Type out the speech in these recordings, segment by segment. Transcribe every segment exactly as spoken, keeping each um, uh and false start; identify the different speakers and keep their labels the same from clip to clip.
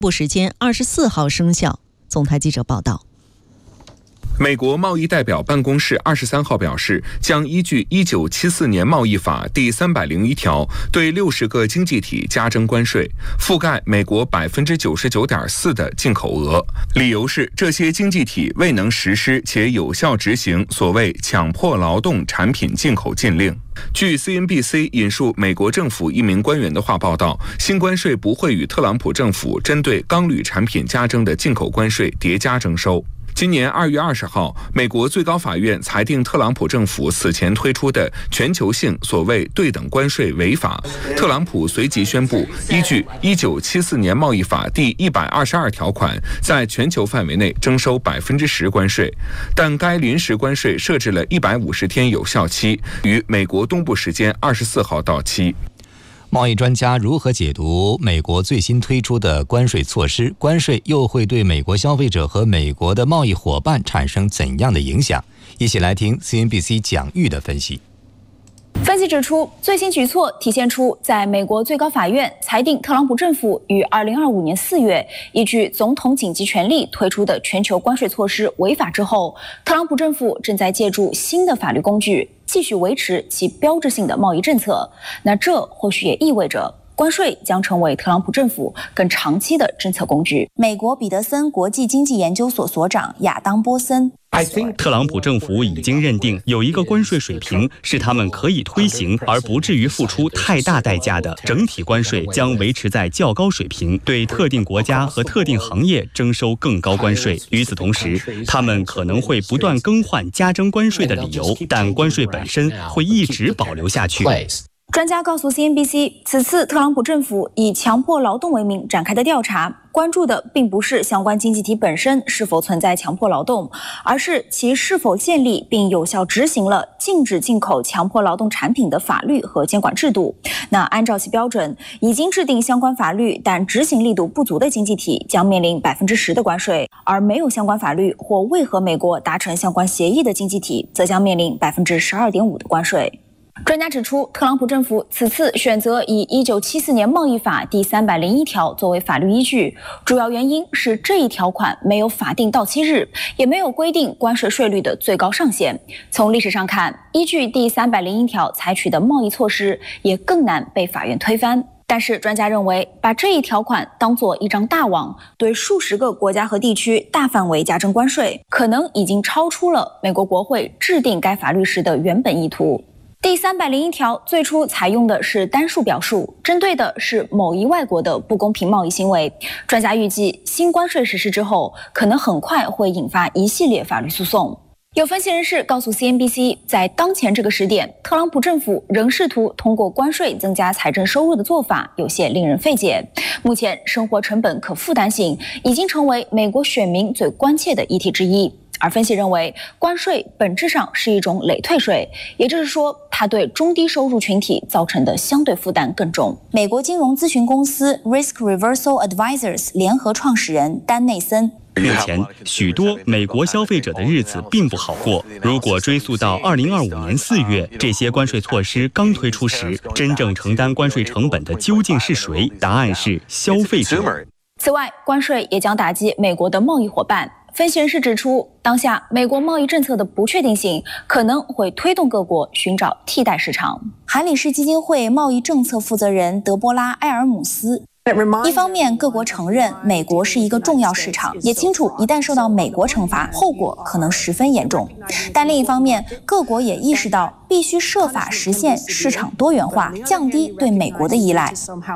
Speaker 1: 部时间二十四号生效。总台记者报道。
Speaker 2: 美国贸易代表办公室二十三号表示，将依据一九七四年贸易法第三百零一条，对六十个经济体加征关税，覆盖美国百分之九十九点四的进口额。理由是这些经济体未能实施且有效执行所谓强迫劳动产品进口禁令。据 C N B C 引述美国政府一名官员的话报道，新关税不会与特朗普政府针对钢铝产品加征的进口关税叠加征收。今年二月二十号，美国最高法院裁定特朗普政府此前推出的全球性所谓对等关税违法。特朗普随即宣布，依据一九七四年贸易法第一百二十二条款，在全球范围内征收百分之十关税，但该临时关税设置了一百五十天有效期，于美国东部时间二十四号到期。
Speaker 3: 贸易专家如何解读美国最新推出的关税措施？关税又会对美国消费者和美国的贸易伙伴产生怎样的影响？一起来听 C N B C 蒋玉的分析。
Speaker 4: 分析指出，最新举措体现出在美国最高法院裁定特朗普政府于二零二五年四月依据总统紧急权力推出的全球关税措施违法之后，特朗普政府正在借助新的法律工具继续维持其标志性的贸易政策。那这或许也意味着关税将成为特朗普政府更长期的政策工具。美国彼得森国际经济研究所所长亚当波森，
Speaker 5: 特朗普政府已经认定有一个关税水平是他们可以推行而不至于付出太大代价的，整体关税将维持在较高水平，对特定国家和特定行业征收更高关税。与此同时，他们可能会不断更换加征关税的理由，但关税本身会一直保留下去。
Speaker 4: 专家告诉 C N B C， 此次特朗普政府以强迫劳动为名展开的调查，关注的并不是相关经济体本身是否存在强迫劳动，而是其是否建立并有效执行了禁止进口强迫劳动产品的法律和监管制度。那按照其标准，已经制定相关法律但执行力度不足的经济体将面临百分之十的关税，而没有相关法律或未和美国达成相关协议的经济体则将面临百分之十二点五的关税。专家指出，特朗普政府此次选择以一九七四年贸易法第三百零一条作为法律依据，主要原因是这一条款没有法定到期日，也没有规定关税税率的最高上限。从历史上看，依据第三百零一条采取的贸易措施也更难被法院推翻。但是专家认为，把这一条款当作一张大网，对数十个国家和地区大范围加征关税，可能已经超出了美国国会制定该法律时的原本意图。第三百零一条最初采用的是单数表述，针对的是某一外国的不公平贸易行为。专家预计，新关税实施之后，可能很快会引发一系列法律诉讼。有分析人士告诉 C N B C， 在当前这个时点，特朗普政府仍试图通过关税增加财政收入的做法有些令人费解。目前，生活成本可负担性已经成为美国选民最关切的议题之一。而分析认为，关税本质上是一种累退税，也就是说，它对中低收入群体造成的相对负担更重。美国金融咨询公司 Risk Reversal Advisors 联合创始人丹内森，
Speaker 5: 目前，许多美国消费者的日子并不好过。如果追溯到二零二五年四月，这些关税措施刚推出时，真正承担关税成本的究竟是谁？答案是消费者。
Speaker 4: 此外，关税也将打击美国的贸易伙伴。分析人士指出，当下美国贸易政策的不确定性可能会推动各国寻找替代市场。韩理士基金会贸易政策负责人德波拉·埃尔姆斯，一方面，各国承认美国是一个重要市场，也清楚一旦受到美国惩罚，后果可能十分严重。但另一方面，各国也意识到必须设法实现市场多元化，降低对美国的依赖。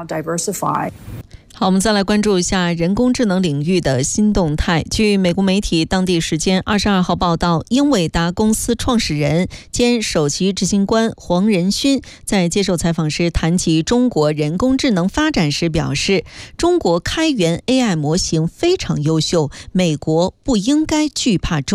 Speaker 1: 好，我们再来关注一下人工智能领域的新动态。据美国媒体当地时间二十二号报道，英伟达公司创始人兼首席执行官黄仁勋在接受采访时谈及中国人工智能发展时表示，中国开源 A I 模型非常优秀，美国不应该惧怕中